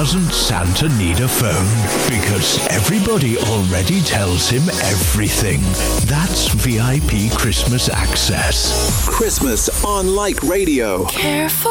doesn't Santa need a phone? Because everybody already tells him everything. That's VIP Christmas access. Christmas on Light Radio. Careful.